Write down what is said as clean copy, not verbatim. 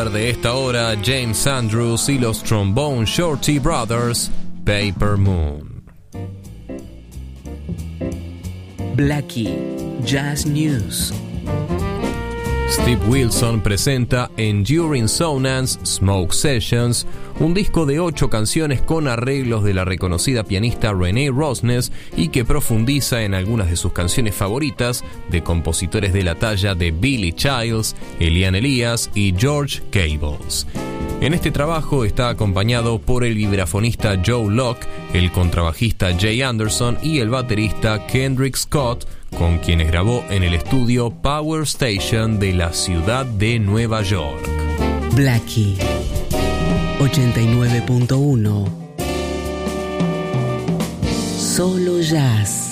De esta hora, James Andrews y los Trombone Shorty Brothers, Paper Moon. Blackie Jazz News. Steve Wilson presenta Enduring Sonance Smoke Sessions, un disco de 8 canciones con arreglos de la reconocida pianista Renee Rosnes y que profundiza en algunas de sus canciones favoritas de compositores de la talla de Billy Childs, Elian Elias y George Cables. En este trabajo está acompañado por el vibrafonista Joe Locke, el contrabajista Jay Anderson y el baterista Kendrick Scott, con quienes grabó en el estudio Power Station de la ciudad de Nueva York. Blackie 89.1. Solo jazz.